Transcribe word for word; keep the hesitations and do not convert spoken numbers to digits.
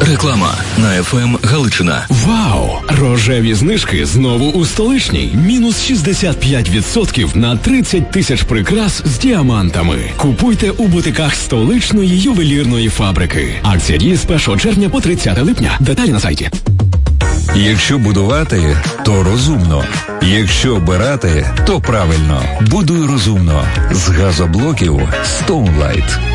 Реклама на еф ем Галичина. Вау! Рожеві знижки знову у Столичній. Мінус шістдесят п'ять відсотків на тридцять тисяч прикрас з діамантами. Купуйте у бутиках Столичної ювелірної фабрики. Акція діє з першого червня по тридцяте липня. Деталі на сайті. Якщо будувати, то розумно. Якщо обирати, то правильно. Будуй розумно. З газоблоків Stoneline.